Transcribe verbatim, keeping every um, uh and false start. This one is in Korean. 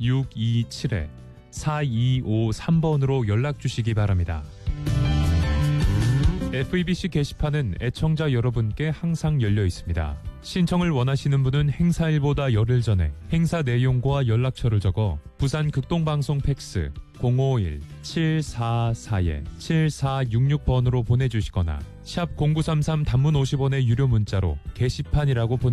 육이칠 사이오삼 번으로 연락 주시기 바랍니다. 에프이비씨 게시판은 애청자 여러분께 항상 열려 있습니다. 신청을 원하시는 분은 행사일보다 열흘 전에 행사 내용과 연락처를 적어 부산 극동방송 팩스 공오일 칠사사 칠사육육 번으로 보내주시거나 샵 공구삼삼 단문 오십 원의 유료 문자로 게시판이라고 보내